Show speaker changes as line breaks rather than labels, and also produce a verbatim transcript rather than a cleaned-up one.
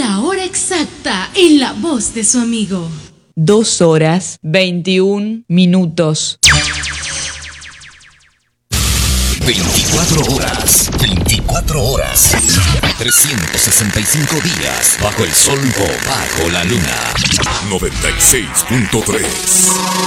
La hora exacta en la voz de su amigo.
Dos horas, veintiún minutos.
veinticuatro horas, veinticuatro horas, trescientos sesenta y cinco días, bajo el sol o bajo la luna. noventa y seis punto tres